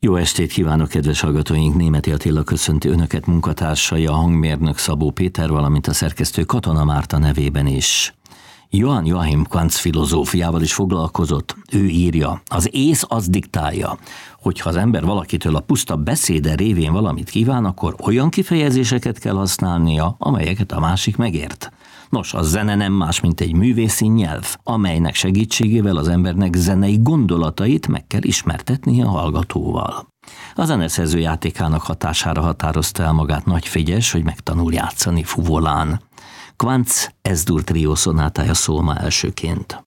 Jó estét kívánok, kedves hallgatóink! Németi Attila köszönti Önöket, munkatársai, a hangmérnök Szabó Péter, valamint a szerkesztő Katona Márta nevében is. Johann Joachim Quantz filozófiával is foglalkozott. Ő írja, az ész az diktálja, hogyha az ember valakitől a puszta beszéde révén valamit kíván, akkor olyan kifejezéseket kell használnia, amelyeket a másik megért. Nos, a zene nem más, mint egy művészi nyelv, amelynek segítségével az embernek zenei gondolatait meg kell ismertetnie a hallgatóval. A zeneszerző játékának hatására határozta el magát Nagy Frigyes, hogy megtanul játszani fuvolán. Quantz Es-dur trió szonátája szól ma elsőként.